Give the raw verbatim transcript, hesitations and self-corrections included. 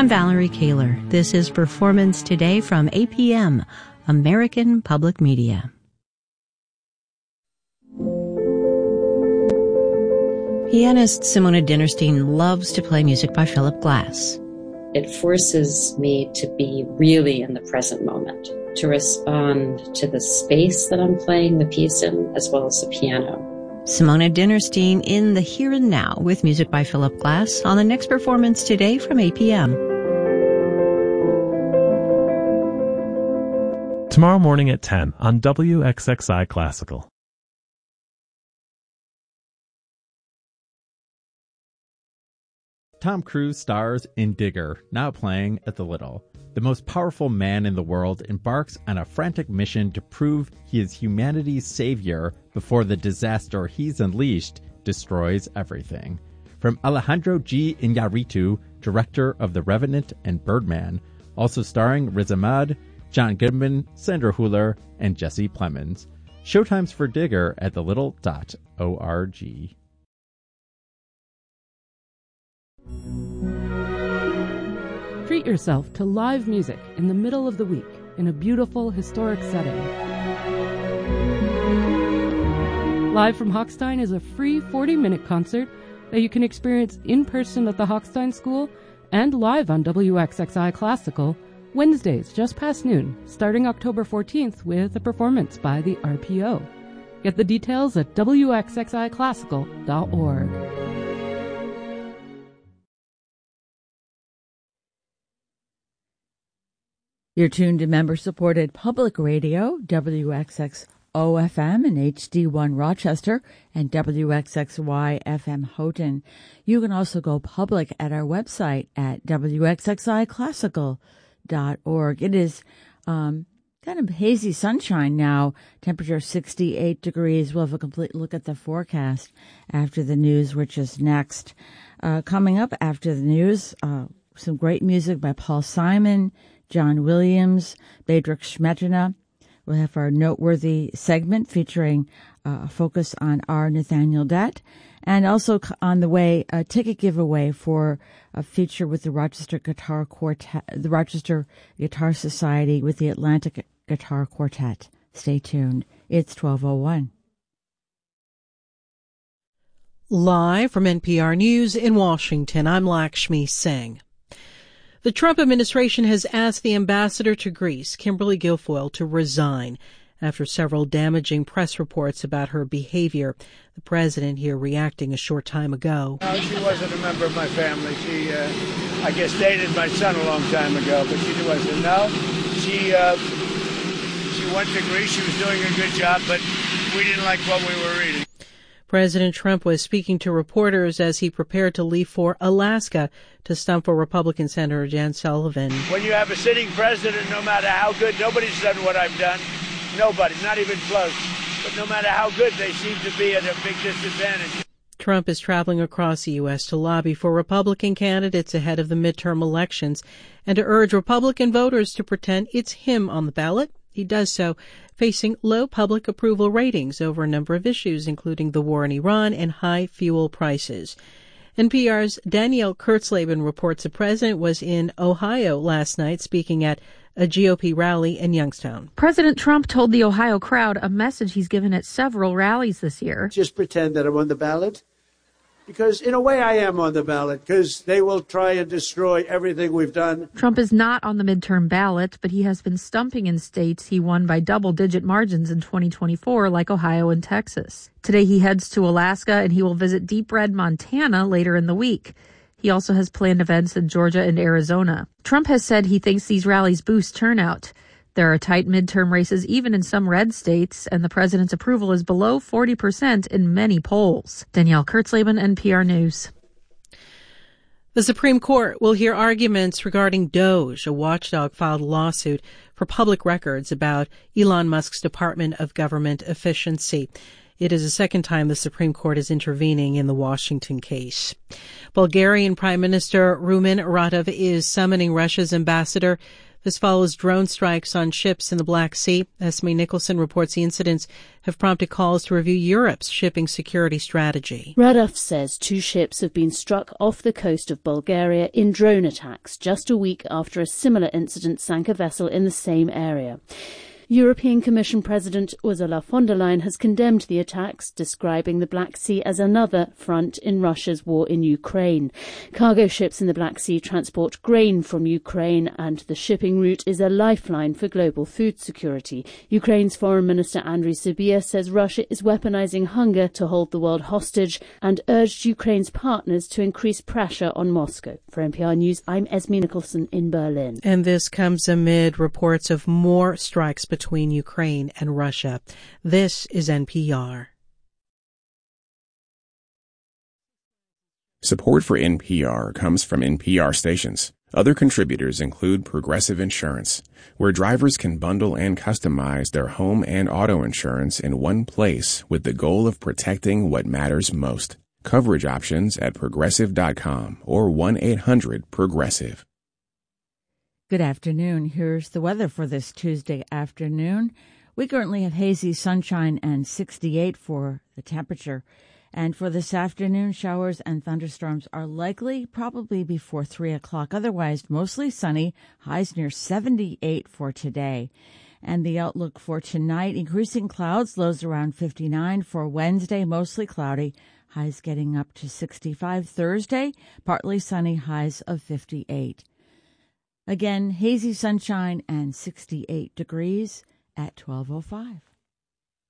I'm Valerie Kaler. This is Performance Today from A P M, American Public Media. Pianist Simona Dinnerstein loves to play music by Philip Glass. It forces me to be really in the present moment, to respond to the space that I'm playing the piece in, as well as the piano. Simona Dinnerstein in the here and now with music by Philip Glass on the next Performance Today from A P M. Tomorrow morning at ten on W X X I Classical. Tom Cruise stars in Digger, now playing at the Little. The most powerful man in the world embarks on a frantic mission to prove he is humanity's savior before the disaster he's unleashed destroys everything. From Alejandro G. Iñárritu, director of The Revenant and Birdman, also starring Riz Ahmed, John Goodman, Sandra Hüller, and Jesse Plemons. Showtimes for Digger at the little dot org. Treat yourself to live music in the middle of the week in a beautiful, historic setting. Live from Hochstein is a free forty-minute concert that you can experience in person at the Hochstein School and live on W X X I Classical Wednesdays just past noon, starting October fourteenth with a performance by the R P O. Get the details at W X X I classical dot org. You're tuned to member-supported public radio, W X X O F M and H D one Rochester and W X X Y F M Houghton. You can also go public at our website at W X X I classical dot org. It is um, kind of hazy sunshine now, temperature sixty-eight degrees. We'll have a complete look at the forecast after the news, which is next. Uh, coming up after the news, uh, some great music by Paul Simon, John Williams, Bedřich Šmetina. We'll have our noteworthy segment featuring uh, a focus on R. Nathaniel Dett. And also on the way, a ticket giveaway for a feature with the Rochester Guitar Quartet, the Rochester Guitar Society with the Atlantic Guitar Quartet. Stay tuned. It's twelve oh one. Live from N P R News in Washington, I'm Lakshmi Singh. The Trump administration has asked the ambassador to Greece, Kimberly Guilfoyle, to resign after several damaging press reports about her behavior. The president here reacting a short time ago. No, she wasn't a member of my family. She, uh, I guess, dated my son a long time ago, but she wasn't. No, she, uh, she went to Greece. She was doing a good job, but we didn't like what we were reading. President Trump was speaking to reporters as he prepared to leave for Alaska to stump for Republican Senator Jan Sullivan. When you have a sitting president, no matter how good, nobody's done what I've done. Nobody, not even close. But no matter how good, they seem to be at a big disadvantage. Trump is traveling across the U S to lobby for Republican candidates ahead of the midterm elections and to urge Republican voters to pretend it's him on the ballot. He does so facing low public approval ratings over a number of issues, including the war in Iran and high fuel prices. N P R's Danielle Kurtzleben reports the president was in Ohio last night speaking at a G O P rally in Youngstown. President Trump told the Ohio crowd a message he's given at several rallies this year. Just pretend that I'm on the ballot. Because in a way I am on the ballot, because they will try and destroy everything we've done. Trump is not on the midterm ballot, but he has been stumping in states he won by double-digit margins in twenty twenty-four, like Ohio and Texas. Today he heads to Alaska, and he will visit Deep Red, Montana later in the week. He also has planned events in Georgia and Arizona. Trump has said he thinks these rallies boost turnout. There are tight midterm races even in some red states, and the president's approval is below forty percent in many polls. Danielle Kurtzleben, N P R News. The Supreme Court will hear arguments regarding Doge. A watchdog filed a lawsuit for public records about Elon Musk's Department of Government Efficiency. It is the second time the Supreme Court is intervening in the Washington case. Bulgarian Prime Minister Rumen Radev is summoning Russia's ambassador. This follows drone strikes on ships in the Black Sea. Esme Nicholson reports the incidents have prompted calls to review Europe's shipping security strategy. Radov says two ships have been struck off the coast of Bulgaria in drone attacks just a week after a similar incident sank a vessel in the same area. European Commission President Ursula von der Leyen has condemned the attacks, describing the Black Sea as another front in Russia's war in Ukraine. Cargo ships in the Black Sea transport grain from Ukraine, and the shipping route is a lifeline for global food security. Ukraine's Foreign Minister Andriy Sybiha says Russia is weaponizing hunger to hold the world hostage and urged Ukraine's partners to increase pressure on Moscow. For N P R News, I'm Esme Nicholson in Berlin. And this comes amid reports of more strikes between between Ukraine and Russia. This is N P R. Support for N P R comes from N P R stations. Other contributors include Progressive Insurance, where drivers can bundle and customize their home and auto insurance in one place with the goal of protecting what matters most. Coverage options at progressive dot com or one eight hundred progressive. Good afternoon. Here's the weather for this Tuesday afternoon. We currently have hazy sunshine and sixty-eight for the temperature. And for this afternoon, showers and thunderstorms are likely probably before three o'clock. Otherwise, mostly sunny, highs near seventy-eight for today. And the outlook for tonight, increasing clouds, lows around fifty-nine. For Wednesday, mostly cloudy, highs getting up to sixty-five. Thursday, partly sunny, highs of fifty-eight. Again, hazy sunshine and sixty-eight degrees at twelve oh five.